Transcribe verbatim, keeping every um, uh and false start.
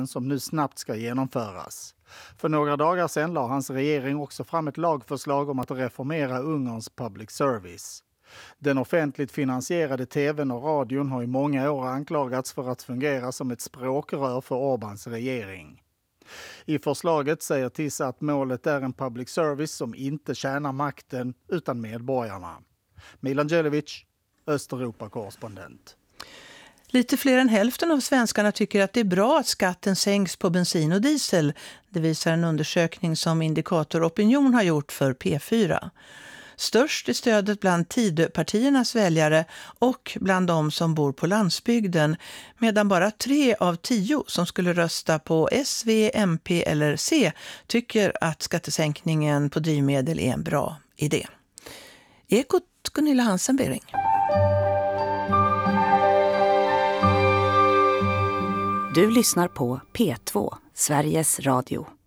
som nu snabbt ska genomföras. För några dagar sedan la hans regering också fram ett lagförslag om att reformera Ungerns public service. Den offentligt finansierade tvn och radion har i många år anklagats för att fungera som ett språkrör för Orbáns regering. I förslaget säger Tisza att målet är en public service som inte tjänar makten utan medborgarna. Milan Djelevic, Östeuropa-korrespondent. Lite fler än hälften av svenskarna tycker att det är bra att skatten sänks på bensin och diesel. Det visar en undersökning som Indikator Opinion har gjort för P fyra. Störst är stödet bland Tidöpartiernas väljare och bland de som bor på landsbygden, medan bara tre av tio som skulle rösta på S, V, M P eller C tycker att skattesänkningen på drivmedel är en bra idé. Ekot Gunilla Hansen-Bering. Du lyssnar på P två, Sveriges Radio.